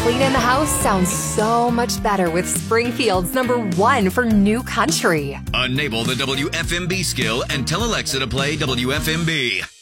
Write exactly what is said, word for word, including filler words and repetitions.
Cleaning the house sounds so much better with Springfield's number one for new country. Enable the W F M B skill and tell Alexa to play W F M B.